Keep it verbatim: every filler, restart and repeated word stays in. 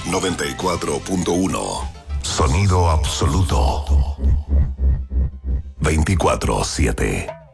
noventa y cuatro punto uno. Sonido absoluto. veinticuatro siete.